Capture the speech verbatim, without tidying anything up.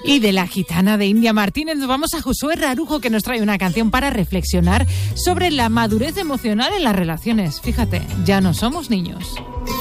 Y de la gitana de India Martínez nos vamos a Josué Rarujo, que nos trae una canción para reflexionar sobre la madurez emocional en las relaciones. Fíjate, ya no somos niños.